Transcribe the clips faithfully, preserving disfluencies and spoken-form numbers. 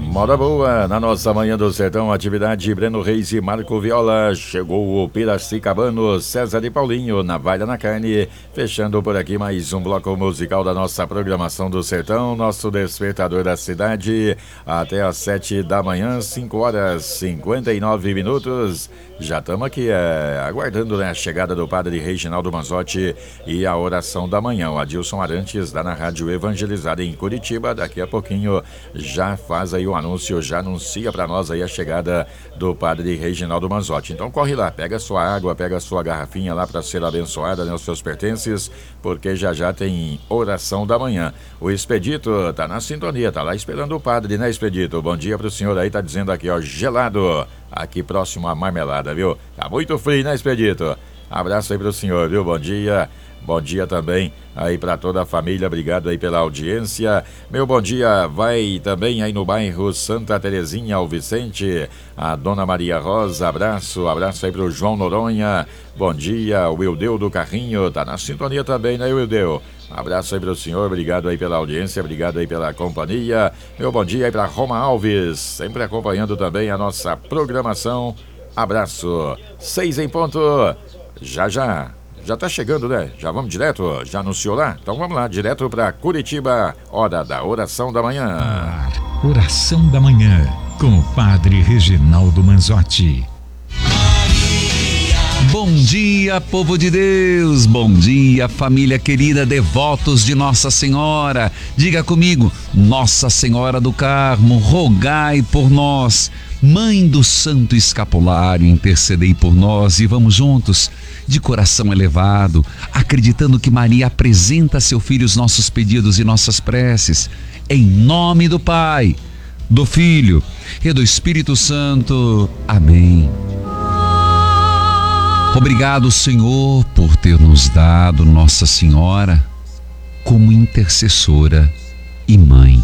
Moda boa, na nossa Manhã do Sertão, atividade Breno Reis e Marco Viola. Chegou o Piracicabano, César e Paulinho, na Valha na Carne. Fechando por aqui mais um bloco musical da nossa programação do Sertão, nosso despertador da cidade. Até às sete da manhã, cinco horas e cinquenta e nove minutos. Já estamos aqui é, aguardando, né, a chegada do padre Reginaldo Manzotti e a oração da manhã. O Adilson Arantes, lá na Rádio Evangelizada em Curitiba. Daqui a pouquinho já faz aí o anúncio, já anuncia para nós aí a chegada do padre Reginaldo Manzotti. Então corre lá, pega a sua água, pega a sua garrafinha lá para ser abençoada, né, os seus pertences, porque já já tem oração da manhã. O Expedito tá na sintonia, tá lá esperando o padre, né, Expedito? Bom dia pro senhor aí, tá dizendo aqui, ó, gelado, aqui próximo à Marmelada, viu? Tá muito frio, né, Expedito? Abraço aí pro senhor, viu? Bom dia. Bom dia também aí para toda a família, obrigado aí pela audiência. Meu bom dia vai também aí no bairro Santa Terezinha, ao Vicente, a Dona Maria Rosa, abraço, abraço aí pro João Noronha. Bom dia, o Wildeu do Carrinho, tá na sintonia também, né, Wildeu? Abraço aí pro senhor, obrigado aí pela audiência, obrigado aí pela companhia. Meu bom dia aí pra Roma Alves, sempre acompanhando também a nossa programação. Abraço, seis em ponto, já já. Já tá chegando, né? Já vamos direto? Já anunciou lá? Então vamos lá, direto para Curitiba, hora da oração da manhã. Oração da manhã, com o padre Reginaldo Manzotti. Bom dia, povo de Deus, bom dia, família querida, devotos de Nossa Senhora. Diga comigo, Nossa Senhora do Carmo, rogai por nós. Mãe do Santo Escapulário, intercedei por nós, e vamos juntos, de coração elevado, acreditando que Maria apresenta a seu Filho os nossos pedidos e nossas preces, em nome do Pai, do Filho e do Espírito Santo. Amém. Obrigado, Senhor, por ter nos dado Nossa Senhora como intercessora e mãe.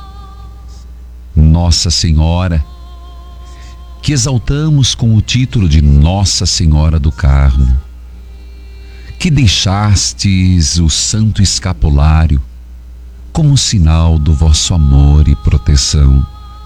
Nossa Senhora, que exaltamos com o título de Nossa Senhora do Carmo, que deixastes o Santo Escapulário como sinal do vosso amor e proteção.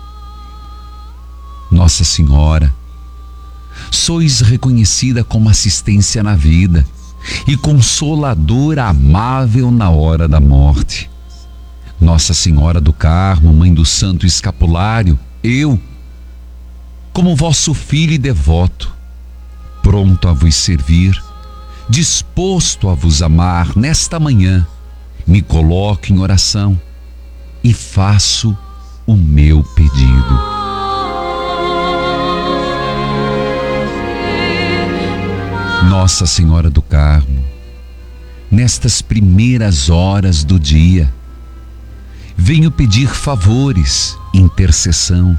Nossa Senhora, sois reconhecida como assistência na vida e consoladora amável na hora da morte. Nossa Senhora do Carmo, Mãe do Santo Escapulário, eu, como vosso filho e devoto, pronto a vos servir, disposto a vos amar, nesta manhã, me coloco em oração e faço o meu pedido. Nossa Senhora do Carmo, nestas primeiras horas do dia, venho pedir favores, intercessão,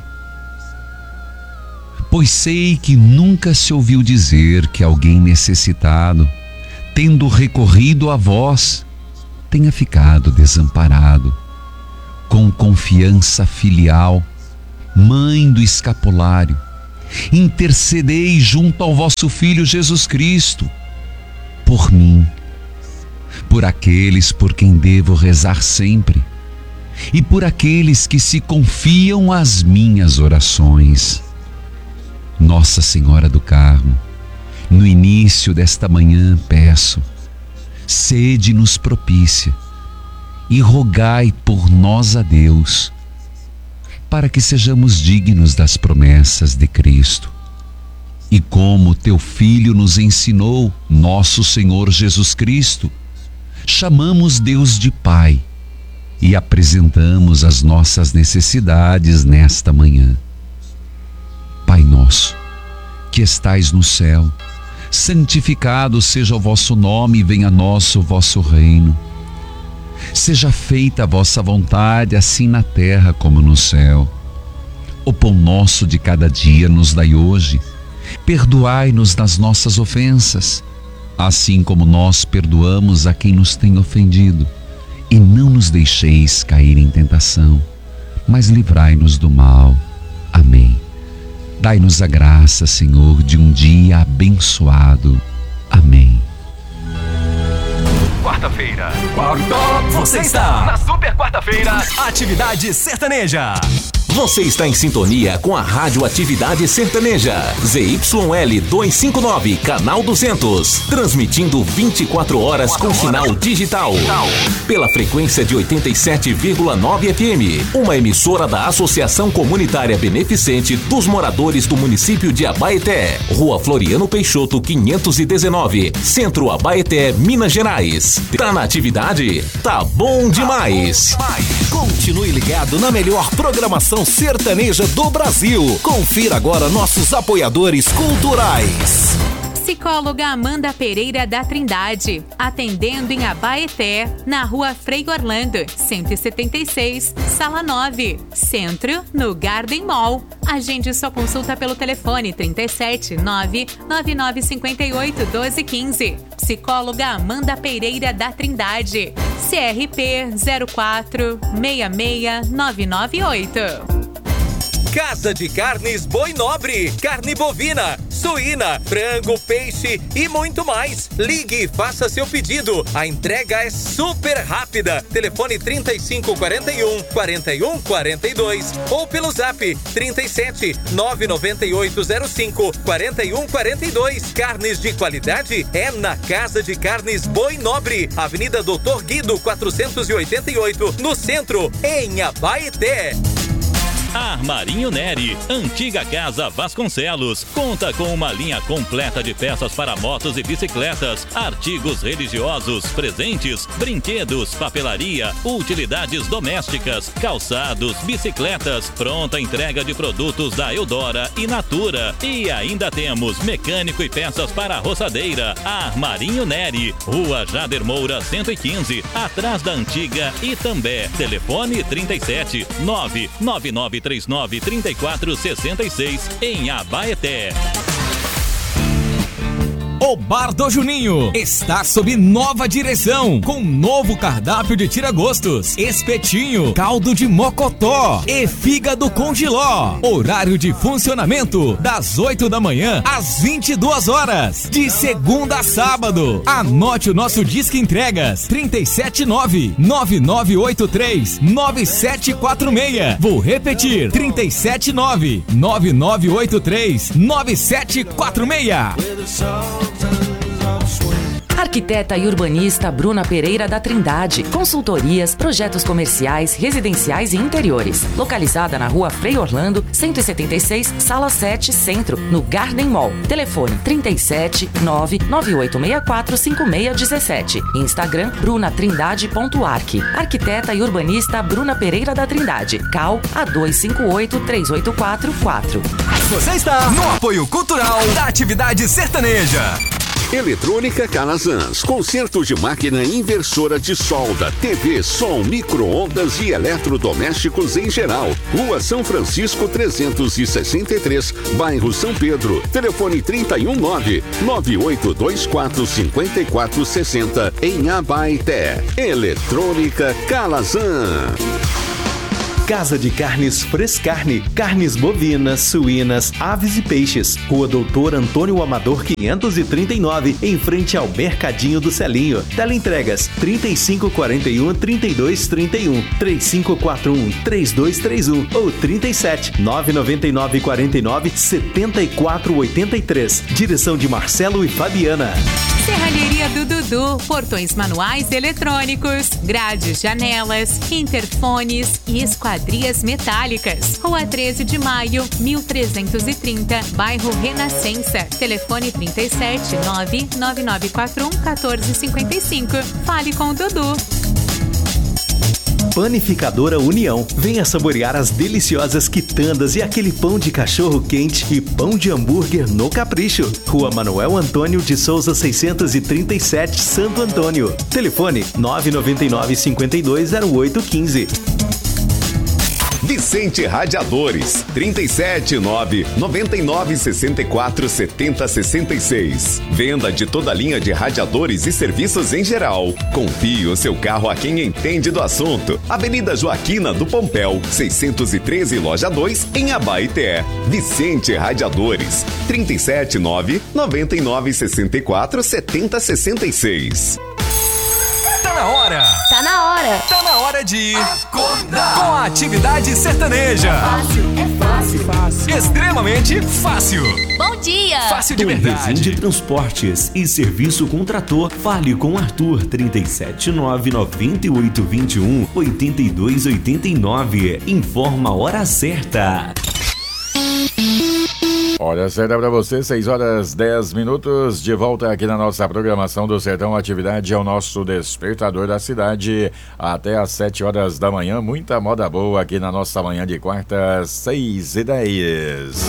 pois sei que nunca se ouviu dizer que alguém necessitado, tendo recorrido a vós, tenha ficado desamparado. Com confiança filial, Mãe do Escapulário, intercedei junto ao vosso Filho Jesus Cristo, por mim, por aqueles por quem devo rezar sempre, e por aqueles que se confiam às minhas orações. Nossa Senhora do Carmo, no início desta manhã peço, sede-nos propícia e rogai por nós a Deus, para que sejamos dignos das promessas de Cristo. E como teu Filho nos ensinou, nosso Senhor Jesus Cristo, chamamos Deus de Pai e apresentamos as nossas necessidades nesta manhã. Pai nosso, que estais no céu, santificado seja o vosso nome, e venha a nós o vosso reino. Seja feita a vossa vontade, assim na terra como no céu. O pão nosso de cada dia nos dai hoje. Perdoai-nos das nossas ofensas, assim como nós perdoamos a quem nos tem ofendido. E não nos deixeis cair em tentação, mas livrai-nos do mal. Amém. Dai-nos a graça, Senhor, de um dia abençoado. Amém. Quarta-feira. Quarta. Você está na Super Quarta-feira, Atividade Sertaneja. Você está em sintonia com a Rádio Atividade Sertaneja. Z Y L duzentos e cinquenta e nove, canal duzentos. Transmitindo vinte e quatro horas com sinal digital. Pela frequência de oitenta e sete vírgula nove F M. Uma emissora da Associação Comunitária Beneficente dos Moradores do município de Abaeté. Rua Floriano Peixoto, quinhentos e dezenove. Centro Abaeté, Minas Gerais. Tá na atividade? Tá bom demais. Continue ligado na melhor programação sertaneja do Brasil. Confira agora nossos apoiadores culturais. Psicóloga Amanda Pereira da Trindade, atendendo em Abaeté, na Rua Frei Orlando, cento e setenta e seis, Sala nove, Centro, no Garden Mall. Agende sua consulta pelo telefone trinta e sete, nove nove nove cinco oito, doze quinze. Psicóloga Amanda Pereira da Trindade, C R P zero quatro seis seis nove nove oito. Casa de Carnes Boi Nobre, carne bovina, suína, frango, peixe e muito mais. Ligue e faça seu pedido. A entrega é super rápida. Telefone trinta e cinco, quarenta e um, quarenta e um, quarenta e dois ou pelo zap trinta e sete, nove nove oito zero cinco, quarenta e um, quarenta e dois. Carnes de qualidade é na Casa de Carnes Boi Nobre, Avenida Doutor Guido quatrocentos e oitenta e oito, no centro, em Abaeté. Armarinho Neri, antiga Casa Vasconcelos, conta com uma linha completa de peças para motos e bicicletas, artigos religiosos, presentes, brinquedos, papelaria, utilidades domésticas, calçados, bicicletas, pronta entrega de produtos da Eudora e Natura. E ainda temos mecânico e peças para roçadeira. Armarinho Neri, Rua Jader Moura cento e quinze, atrás da antiga Itambé. Telefone trinta e sete, nove nove nove três nove, três quatro seis seis, em Abaeté. O Bar do Juninho está sob nova direção, com novo cardápio de tira-gostos, espetinho, caldo de mocotó e fígado com jiló. Horário de funcionamento das oito da manhã às vinte e duas horas, de segunda a sábado. Anote o nosso disque entregas trinta e sete, nove nove nove oito três, nove sete quatro seis. Vou repetir, trinta e sete, nove nove nove oito três, nove sete quatro seis. Arquiteta e urbanista Bruna Pereira da Trindade. Consultorias, projetos comerciais, residenciais e interiores. Localizada na Rua Frei Orlando, cento e setenta e seis, Sala sete, Centro, no Garden Mall. Telefone trinta e sete, nove nove oito seis quatro cinco seis um sete. Instagram brunatrindade.arc. Arquiteta e urbanista Bruna Pereira da Trindade. Cal A dois cinco oito, três oito quatro quatro. Você está no apoio cultural da Atividade Sertaneja. Eletrônica Calazans, consertos de máquina inversora de solda, T V, som, micro-ondas e eletrodomésticos em geral. Rua São Francisco trezentos e sessenta e três, bairro São Pedro. Telefone trinta e um, nove nove oito dois quatro cinco quatro seis zero em Abaeté. Eletrônica Calazans. Casa de Carnes Frescarne, carnes bovinas, suínas, aves e peixes. Rua Doutor Antônio Amador quinhentos e trinta e nove, em frente ao Mercadinho do Celinho. Teleentregas trinta e cinco, quarenta e um, trinta e dois, trinta e um, trinta e cinco, quarenta e um, trinta e dois trinta e um ou trinta e sete, nove nove nove, quarenta e nove, setenta e quatro oitenta e três. Direção de Marcelo e Fabiana. Serralheria do Dudu, portões manuais eletrônicos, grades, janelas, interfones e esquadrias metálicas. Rua treze de maio, mil trezentos e trinta, bairro Renascença. Telefone trinta e sete, nove nove nove quatro um, um quatro cinco cinco. Fale com o Dudu. Panificadora União. Venha saborear as deliciosas quitandas e aquele pão de cachorro quente e pão de hambúrguer no capricho. Rua Manuel Antônio de Souza seiscentos e trinta e sete, Santo Antônio. Telefone nove nove nove, cinco dois zero oito um cinco. Vicente Radiadores, trinta e sete, nove nove nove, sessenta e quatro, setenta, sessenta e seis. Venda de toda a linha de radiadores e serviços em geral. Confie o seu carro a quem entende do assunto. Avenida Joaquina do Pompéu, seiscentos e treze, loja dois, em Abaeté. Vicente Radiadores, trinta e sete, nove nove nove, sessenta e quatro, setenta, sessenta e seis. Tá na hora. Tá na hora. Tá na hora de acordar com a atividade sertaneja. É fácil, é fácil, fácil. Extremamente fácil. Bom dia. Fácil de Dom verdade. Resende Transportes e Serviço com Trator. Fale com Arthur trinta e sete nove noventa e oito vinte e um oitenta e dois oitenta e nove. Informa a hora certa. Hora certa para você, seis horas dez minutos, de volta aqui na nossa programação do Sertão. Atividade é o nosso despertador da cidade, até às sete horas da manhã. Muita moda boa aqui na nossa manhã de quarta, seis e dez.